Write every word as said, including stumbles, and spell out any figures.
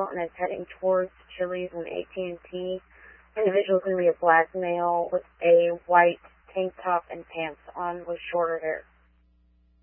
out and is heading towards Chili's and A T and T. Individual is going to be a black male with a white tank top and pants on with shorter hair.